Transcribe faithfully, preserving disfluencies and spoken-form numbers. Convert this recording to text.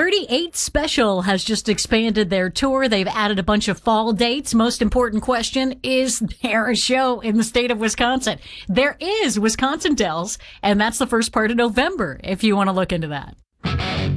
thirty-eight Special has just expanded their tour. They've added a bunch of fall dates. Most important question, is there a show in the state of Wisconsin? There is, Wisconsin Dells, and that's the first part of November, if you want to look into that.